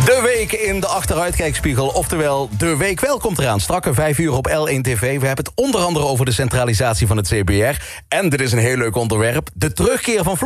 De week in de achteruitkijkspiegel, oftewel de week wel komt eraan. Strakke 5 uur op L1 TV. We hebben het onder andere over de centralisatie van het CBR. En dit is een heel leuk onderwerp, de terugkeer van